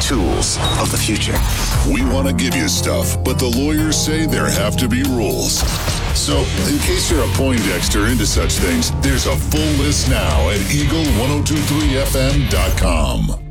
tools of the future. We want to give you stuff, but the lawyers say there have to be rules. So, in case you're a Poindexter into such things, there's a full list now at Eagle1023FM.com.